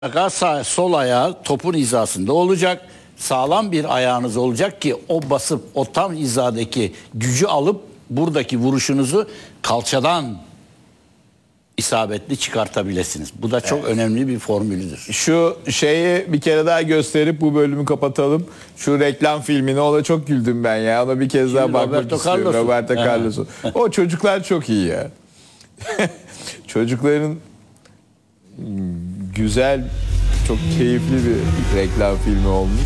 Sağ, sol ayağı topun hizasında olacak. Sağlam bir ayağınız olacak ki o basıp o tam hizadaki gücü alıp buradaki vuruşunuzu kalçadan isabetli çıkartabilirsiniz. Bu da çok önemli bir formülüdür. Şu şeyi bir kere daha gösterip bu bölümü kapatalım. Şu reklam filmine, ona çok güldüm ben ya. Ona bir kez daha bakmak Roberto istiyorum. Carlos'un. Roberto Carlos'un. O çocuklar çok iyi ya. Çocukların güzel, çok keyifli bir reklam filmi olmuş.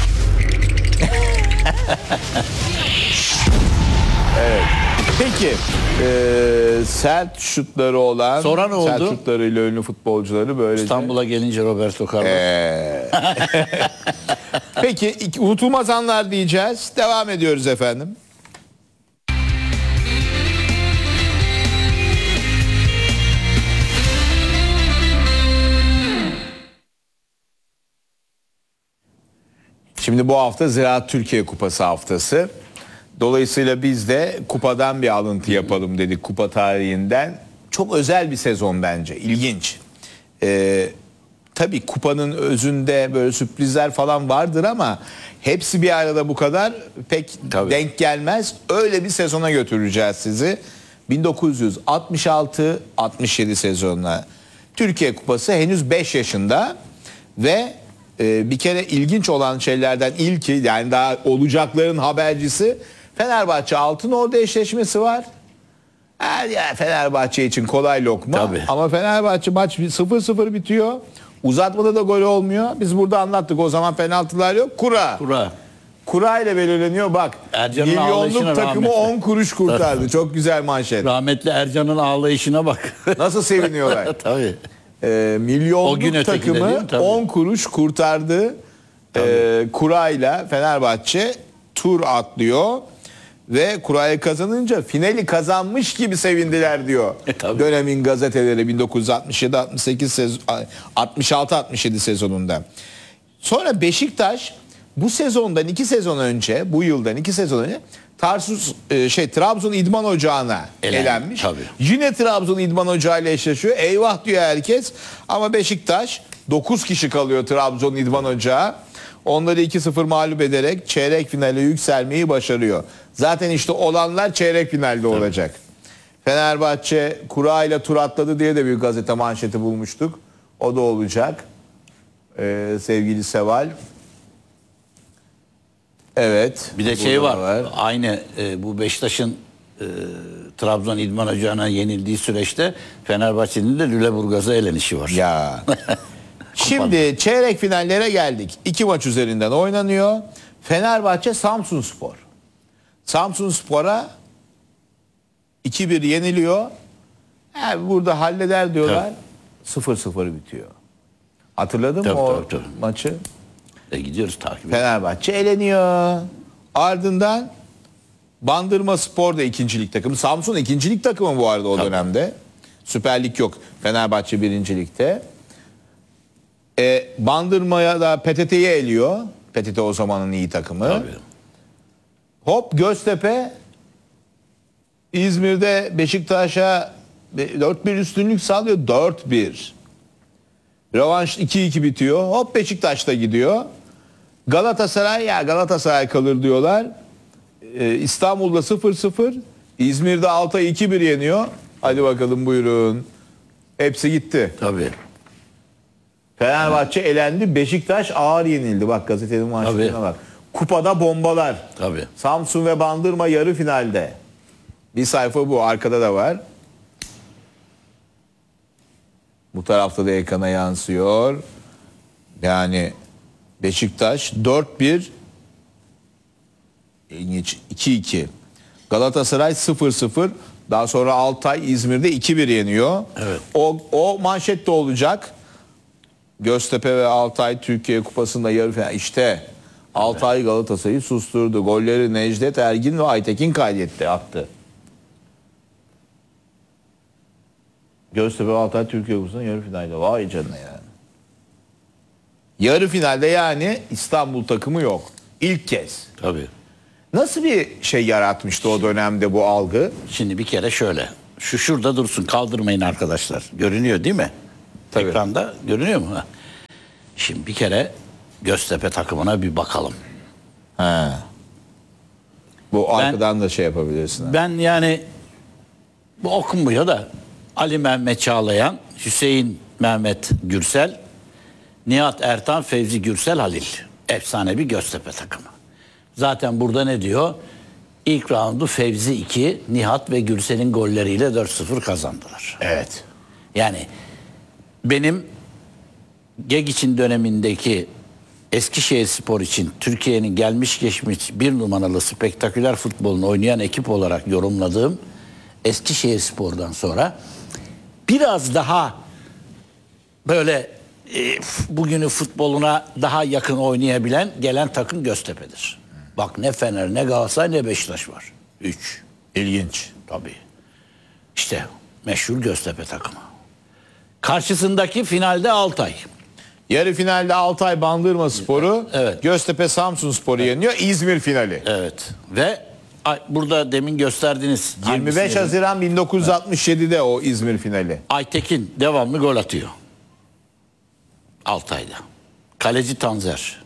Evet. Peki sert şutları olan, Sonra ne oldu? sert şutlarıyla ünlü futbolcuları böylece... İstanbul'a gelince Roberto Carlos. Peki unutulmaz anlar diyeceğiz. Devam ediyoruz efendim. Şimdi bu hafta Ziraat Türkiye Kupası haftası. Dolayısıyla biz de kupadan bir alıntı yapalım dedik, kupa tarihinden. Çok özel bir sezon bence, ilginç. Tabii kupanın özünde böyle sürprizler falan vardır ama hepsi bir arada bu kadar pek denk gelmez. Öyle bir sezona götüreceğiz sizi. 1966-67 sezonuna. Türkiye Kupası henüz 5 yaşında ve bir kere ilginç olan şeylerden ilki, yani daha olacakların habercisi, Fenerbahçe Altınordu eşleşmesi var. Yani Fenerbahçe için kolay lokma. Tabii. Ama Fenerbahçe maç 0-0 bitiyor. Uzatmada da gol olmuyor. Biz burada anlattık, o zaman penaltılar yok. Kura. Kura ile belirleniyor bak. Ercan'ın ağlayışına Milyonluk takımı rahmetli. 10 kuruş kurtardı. Çok güzel manşet. Rahmetli Ercan'ın ağlayışına bak. Nasıl seviniyorlar. Tabii. O Milyonluk gün ötekinde değil takımı mi? Tabii. 10 kuruş kurtardı. Kurayla Fenerbahçe tur atlıyor ve kurayı kazanınca finali kazanmış gibi sevindiler diyor. Tabii. Dönemin gazeteleri 1967-68 66-67 sezonunda. Sonra Beşiktaş bu sezondan 2 sezon önce, bu yıldan 2 sezon önce Trabzon İdman Ocağı'na elenmiş. Tabii. Yine Trabzon İdman Ocağı ile eşleşiyor. Eyvah diyor herkes. Ama Beşiktaş 9 kişi kalıyor Trabzon İdman Ocağı. Onları 2-0 mağlup ederek çeyrek finale yükselmeyi başarıyor. Zaten işte olanlar çeyrek finalde olacak. Fenerbahçe kura ile tur atladı diye de bir gazete manşeti bulmuştuk. O da olacak. Sevgili Seval. Evet. Bir de şey burada var. Aynı bu Beşiktaş'ın Trabzon İdman Ocağı'na yenildiği süreçte Fenerbahçe'nin de Lüleburgaz'a elenişi var. Ya. Şimdi çeyrek finallere geldik. 2 maç üzerinden oynanıyor. Fenerbahçe Samsunspor. Samsunspor'a 2-1 yeniliyor. Burada halleder diyorlar. 0-0 bitiyor. Hatırladın mı o maçı? Gidiyoruz takip. Fenerbahçe eleniyor. Ardından Bandırmaspor da ikincilik takımı. Samsun ikincilik takımı bu arada o dönemde. Süper Lig yok. Fenerbahçe birincilikte. Bandırma'ya da PTT'yi eliyor. PTT o zamanın iyi takımı. Tabii. Hop Göztepe İzmir'de Beşiktaş'a 4-1 üstünlük sağlıyor. 4-1. Rövanş 2-2 bitiyor. Hop Beşiktaş'ta gidiyor. Galatasaray kalır diyorlar. İstanbul'da 0-0. İzmir'de Altay 2-1 yeniyor. Hadi bakalım buyurun. Hepsi gitti. Tabii. Fenerbahçe elendi. Beşiktaş ağır yenildi. Bak gazetenin manşetine bak. Kupada bombalar. Tabii. Samsun ve Bandırma yarı finalde. Bir sayfa bu. Arkada da var. Bu tarafta da ekrana yansıyor. Yani Beşiktaş 4-1, 2-2. Galatasaray 0-0. Daha sonra Altay İzmir'de 2-1 yeniyor. Evet. O manşette olacak. Göztepe ve Altay Türkiye Kupası'nda yarı final. İşte Altay Galatasaray'ı susturdu. Golleri Necdet Ergin ve Aytekin attı. Göztepe ve Altay Türkiye Kupası'nda yarı finalde. Vay canına yani. Yarı finalde yani İstanbul takımı yok. İlk kez. Tabii. Nasıl bir şey yaratmıştı o dönemde bu algı? Şimdi bir kere şöyle. Şu şurada dursun, kaldırmayın arkadaşlar. Görünüyor değil mi? Tabii. Ekranda görünüyor mu? Şimdi bir kere Göztepe takımına bir bakalım. He. Bu arkadan da şey yapabilirsin. Ben yani bu okunmuyor da Ali Mehmet Çağlayan, Hüseyin Mehmet Gürsel, Nihat Ertan, Fevzi Gürsel, Halil. Efsane bir Göztepe takımı. Zaten burada ne diyor? İlk raundu Fevzi 2, Nihat ve Gürsel'in golleriyle 4-0 kazandılar. Evet. Yani benim Gegic'in dönemindeki Eskişehirspor için Türkiye'nin gelmiş geçmiş bir numaralı spektaküler futbolunu oynayan ekip olarak yorumladığım Eskişehirspor'dan sonra biraz daha böyle bugünün futboluna daha yakın oynayabilen gelen takım Göztepe'dir. Bak ne Fener, ne Galatasaray, ne Beşiktaş var. 3. İlginç. Tabii. İşte meşhur Göztepe takımı. Karşısındaki finalde Altay. Yarı finalde Altay Bandırmaspor'u, Evet. Göztepe Samsunspor'u yeniyor. İzmir finali. Evet. Ve burada demin gösterdiğiniz 25 Haziran 1967'de o İzmir finali. Aytekin devamlı gol atıyor. Altay'da. Kaleci Tanzer.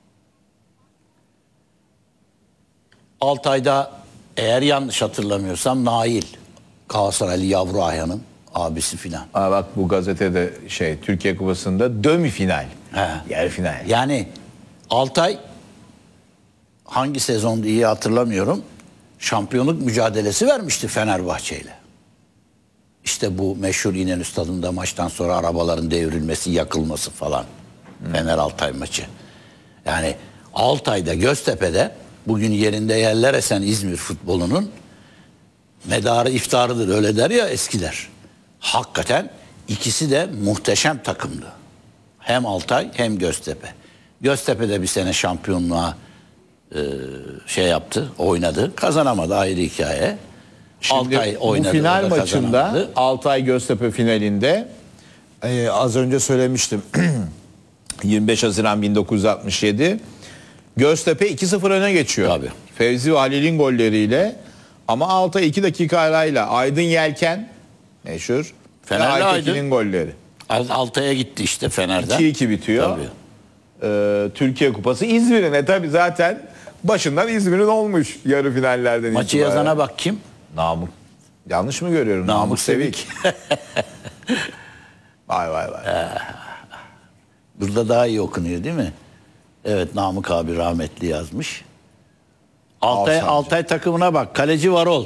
Altay'da eğer yanlış hatırlamıyorsam Nail. Galatasaraylı Yavru Ayhan'ın abisi filan. Aa bak bu gazetede Türkiye Kupası'nda demi final. He. Yarı final. Yani Altay hangi sezonda iyi hatırlamıyorum. Şampiyonluk mücadelesi vermişti Fenerbahçe ile. İşte bu meşhur İnönü Stadı'nda maçtan sonra arabaların devrilmesi, yakılması falan. Fener Altay maçı. Yani Altay'da, Göztepe'de bugün yerinde yerler esen İzmir futbolunun medarı iftarıdır öyle der ya eskiler. Hakikaten ikisi de muhteşem takımdı. Hem Altay hem Göztepe. Göztepe'de bir sene şampiyonluğa yaptı, oynadı. Kazanamadı, ayrı hikaye. Şimdi Altay oynadı. bu final o da maçında kazanamadı. Altay Göztepe finalinde az önce söylemiştim 25 Haziran 1967 Göztepe 2-0 öne geçiyor. Tabii. Fevzi ve Halil'in golleriyle ama Altay 2 dakika arayla Aydın Yelken meşhur Fenerli Aytekin'in Aydın. golleri. Altay'a gitti işte Fener'den. 2-2 bitiyor. Tabii. Türkiye Kupası İzmir'in tabii zaten başından İzmir'in olmuş yarı finallerden Maçı itibaren. yazana bak kim? Namık. Yanlış mı görüyorum? Namık Sevik. Vay vay vay. Burada daha iyi okunuyor değil mi? Evet, Namık abi rahmetli yazmış. Alsancı. Altay takımına bak. Kaleci Varol.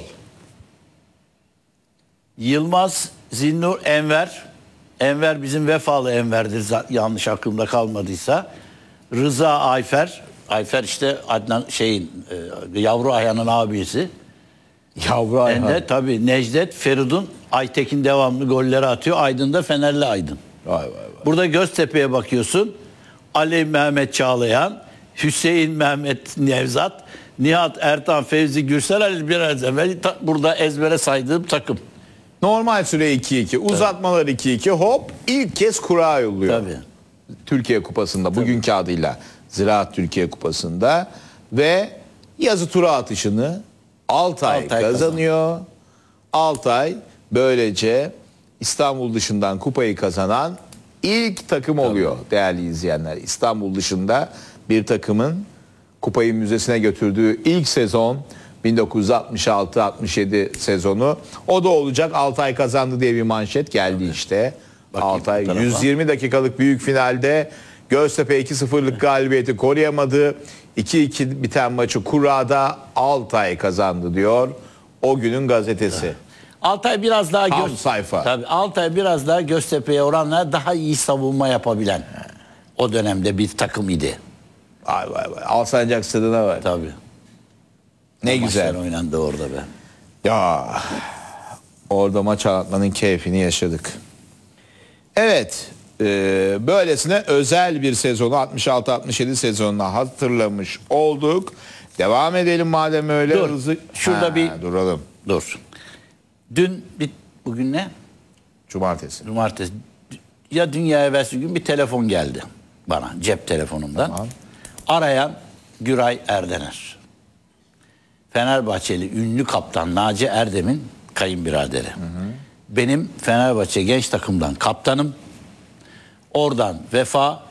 Yılmaz, Zinnur, Enver. Enver bizim vefalı Enver'dir yanlış aklımda kalmadıysa. Rıza Ayfer. Ayfer işte Adnan Yavru Ayhan'ın abisi. Yavru Ayhan. Tabii Necdet, Feridun, Aytekin devamlı golleri atıyor. Aydın da Fenerli Aydın. Vay vay vay. Burada Göztepe'ye bakıyorsun. Ali Mehmet Çağlayan, Hüseyin Mehmet Nevzat, Nihat Ertan, Fevzi Gürsel, Ali biraz evvel burada ezbere saydığım takım. Normal süre 2-2. Uzatmalar 2-2. Hop ilk kez kura yolluyor. Tabii. Türkiye Kupası'nda bugünkü adıyla Ziraat Türkiye Kupası'nda ve yazı tura atışını Altay kazanıyor. Altay böylece İstanbul dışından kupayı kazanan ilk takım oluyor değerli izleyenler. İstanbul dışında bir takımın kupayı müzesine götürdüğü ilk sezon 1966-67 sezonu. O da olacak. Altay kazandı diye bir manşet geldi işte. Bakayım Altay bu tarafa. 120 dakikalık büyük finalde Göztepe 2-0'lık galibiyeti koruyamadı. 2-2 biten maçı kurada Altay kazandı diyor. O günün gazetesi. Altay biraz daha Tam sayfa. Tabii Altay biraz daha Göztepe'ye oranla daha iyi savunma yapabilen o dönemde bir takım idi. Vay vay vay. Alsancak stadına var. Tabii. Ne O güzel. maçlar oynandı orada be. Ya orada maç anlatmanın keyfini yaşadık. Evet, böylesine özel bir sezonu 66-67 sezonuna hatırlamış olduk. Devam edelim madem öyle Dur, hızlı. şurada bir- duralım. Dur. Bugün ne? Cumartesi. Cumartesi. Ya dünya evvelsi gün bir telefon geldi bana cep telefonumdan. Tamam. Arayan Güray Erdener. Fenerbahçeli ünlü kaptan Naci Erdem'in kayınbiraderi. Benim Fenerbahçe genç takımdan kaptanım. Oradan Vefa,